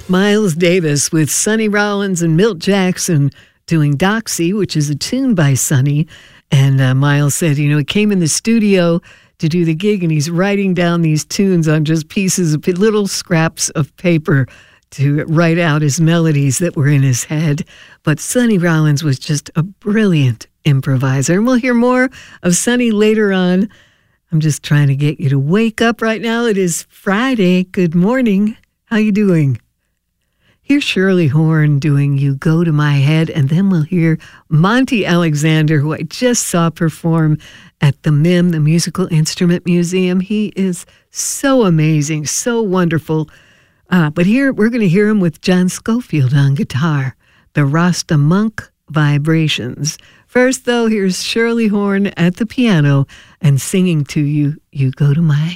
Miles Davis with Sonny Rollins and Milt Jackson doing Doxy, which is a tune by Sonny. And Miles said, he came in the studio to do the gig and he's writing down these tunes on just pieces of little scraps of paper to write out his melodies that were in his head. But Sonny Rollins was just a brilliant improviser. And we'll hear more of Sonny later on. I'm just trying to get you to wake up right now. It is Friday. Good morning. How you doing? Here's Shirley Horn doing You Go to My Head, and then we'll hear Monty Alexander, who I just saw perform at the MIM, the Musical Instrument Museum. He is so amazing, so wonderful. But here, we're going to hear him with John Scofield on guitar, the Rasta Monk Vibrations. First, though, here's Shirley Horn at the piano and singing to you, You Go to My